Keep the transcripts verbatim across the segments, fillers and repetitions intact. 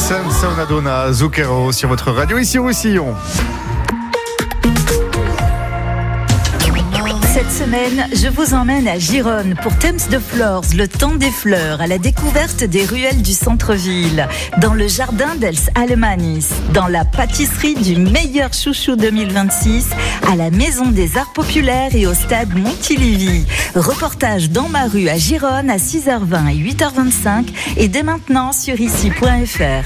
Samson Adona, Zucchero sur votre radio ici au Roussillon. Cette semaine, je vous emmène à Gironne pour Thames de Flores, le temps des fleurs, à la découverte des ruelles du centre-ville, dans le jardin d'Els Alemanis, dans la pâtisserie du meilleur chouchou deux mille vingt-six, à la Maison des Arts Populaires et au stade Montilivi. Reportage dans ma rue à Gironne à six heures vingt et huit heures vingt-cinq et dès maintenant sur ici point f r.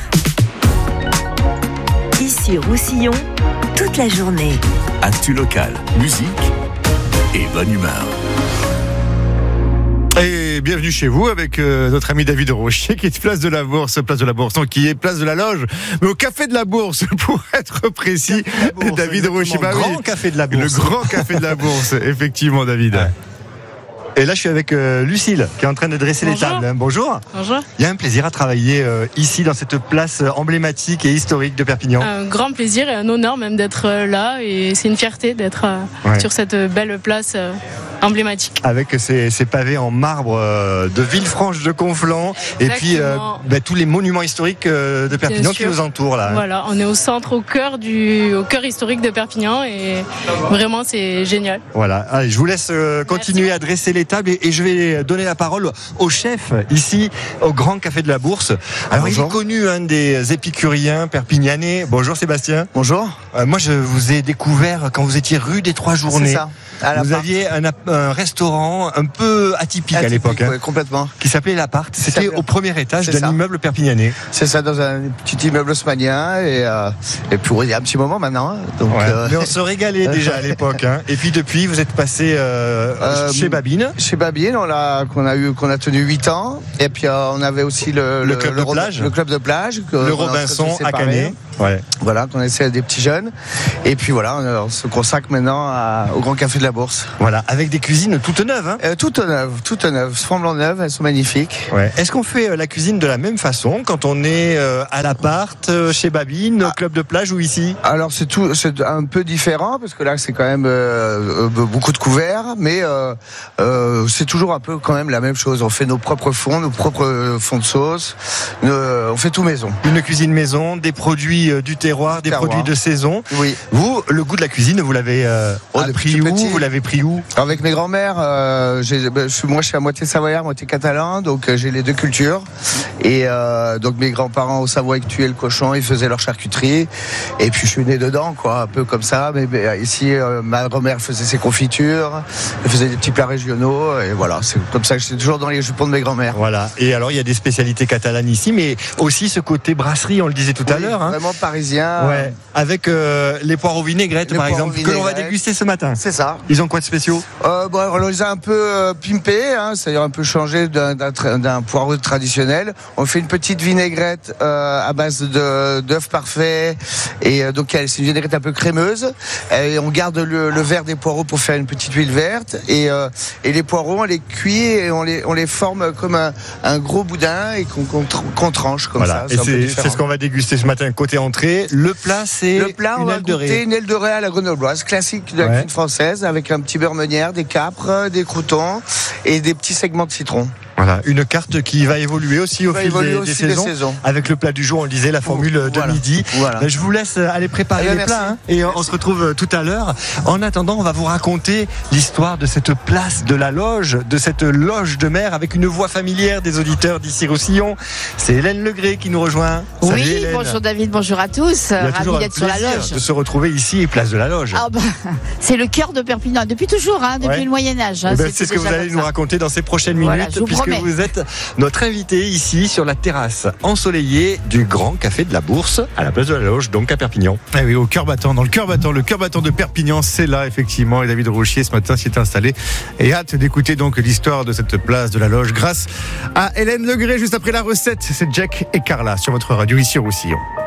Ici Roussillon, toute la journée. Actu locale, musique et bonne humeur. Et bienvenue chez vous avec euh, notre ami David Rochier qui est place de la Bourse, place de la Bourse, non, qui est place de la Loge, mais au Café de la Bourse pour être précis. Bourse, David Rochier, bah, grand oui, Café de la Bourse. Le grand Café de la Bourse, effectivement, David. Ouais. Et là, je suis avec euh, Lucille, qui est en train de dresser Bonjour. les tables. Hein. Bonjour. Bonjour. Il y a un plaisir à travailler euh, ici, dans cette place emblématique et historique de Perpignan. Un grand plaisir et un honneur même d'être là. Et c'est une fierté d'être euh, Ouais. sur cette belle place euh, emblématique. Avec ces, ces pavés en marbre euh, de Villefranche de Conflans. Et puis euh, bah, tous les monuments historiques euh, de Perpignan qui nous entourent là. Hein. Voilà, on est au centre, au cœur, du, au cœur historique de Perpignan. Et vraiment, c'est génial. Voilà. Allez, je vous laisse euh, continuer à dresser les tables et, et je vais donner la parole au chef ici au Grand Café de la Bourse. Alors Bonjour. Il est connu, un des épicuriens perpignanais. Bonjour Sébastien. Bonjour. Euh, moi je vous ai découvert quand vous étiez rue des Trois Journées. C'est ça. À vous aviez un, un restaurant un peu atypique, atypique à l'époque, hein, oui, complètement. Qui s'appelait l'Appart. C'était s'appelait... au premier étage C'est d'un ça. immeuble perpignanais. C'est ça, dans un petit immeuble haussmannien et, euh, et puis il y a un petit moment maintenant. Hein, donc, ouais. euh... Mais on se régalait déjà à l'époque. Hein. Et puis depuis, vous êtes passé euh, euh, chez Babine. Chez Babine, on l'a, qu'on a eu, qu'on a tenu huit ans. Et puis euh, on avait aussi le, le, le club le, de plage, le club de plage, que le Robinson à Canet. Ouais. Voilà, qu'on essaie des petits jeunes. Et puis voilà, on, on se consacre maintenant à, au Grand Café de la Bourse. Voilà, avec des cuisines toutes neuves. Hein. Euh, toutes neuves, toutes neuves, flambant neuves, elles sont magnifiques. Ouais. Est-ce qu'on fait euh, la cuisine de la même façon quand on est euh, à l'appart, euh, chez Babine, au club de plage ou ici ? Alors c'est tout, c'est un peu différent parce que là c'est quand même euh, beaucoup de couverts, mais euh, euh, c'est toujours un peu quand même la même chose. On fait nos propres fonds, nos propres fonds de sauce, euh, on fait tout maison. Une cuisine maison, des produits euh, du terroir, des terroir. produits de saison. Oui. Vous, le goût de la cuisine, vous l'avez euh, oh, appris où ? petit. Vous l'avez pris où ? Avec mes grands-mères, euh, j'ai, ben, je, moi je suis à moitié savoyard, moitié catalan, donc euh, j'ai les deux cultures. Et euh, donc mes grands-parents au Savoie ils tuaient le cochon, ils faisaient leur charcuterie. Et puis je suis né dedans, quoi, un peu comme ça. Mais, mais ici, euh, ma grand-mère faisait ses confitures, elle faisait des petits plats régionaux. Et voilà, c'est comme ça que j'étais toujours dans les jupons de mes grands-mères. Voilà. Et alors il y a des spécialités catalanes ici, mais aussi ce côté brasserie, on le disait tout oui, à l'heure. Hein. Vraiment parisien. Ouais. Avec euh, les poires aux vinaigrettes, les par exemple, que l'on va déguster ce matin. C'est ça. Ils ont quoi de spéciaux ? euh, bon, on les a un peu euh, pimpés, hein, c'est-à-dire un peu changé d'un, d'un, d'un poireau traditionnel. On fait une petite vinaigrette euh, à base de, d'œufs parfaits. Et euh, donc c'est une vinaigrette un peu crémeuse. Et on garde le, le verre des poireaux pour faire une petite huile verte. Et, euh, et les poireaux, on les cuit et on les, on les forme comme un, un gros boudin et qu'on, qu'on, qu'on tranche comme voilà. ça. Et c'est, c'est ce qu'on va déguster ce matin côté entrée. Le plat, c'est le plat, une on va aile de goûter raie. une aile de raie à la grenobloise, classique de la ouais. cuisine française, avec un petit beurre meunière, des capres, des croûtons et des petits segments de citron. Voilà, une carte qui va évoluer aussi au fil des, aussi des, saisons, des saisons. Avec le plat du jour, on le disait, la formule de voilà. midi. Voilà. Je vous laisse aller préparer eh les plats hein, et merci. On se retrouve tout à l'heure. En attendant, on va vous raconter l'histoire de cette place de la Loge, de cette loge de mer avec une voix familière des auditeurs d'ici Roussillon. C'est Hélène Legré qui nous rejoint. Salut, oui, Hélène. Bonjour David, bonjour à tous. Ravi d'être sur la Loge. De se retrouver ici, place de la Loge. Ah bah, c'est le cœur de Perpignan, depuis toujours, hein, depuis ouais. le Moyen-Âge. Hein, eh ben, c'est ce que vous allez nous raconter dans ces prochaines voilà, minutes, puisque promets. vous êtes notre invité ici sur la terrasse ensoleillée du Grand Café de la Bourse, à la place de la Loge, donc à Perpignan. Ah oui, au cœur battant, dans le cœur battant, le cœur battant de Perpignan, c'est là effectivement. Et David Rochier ce matin s'y est installé. Et hâte d'écouter donc l'histoire de cette place de la Loge grâce à Hélène Legré juste après la recette. C'est Jack et Carla sur votre radio ici au Roussillon.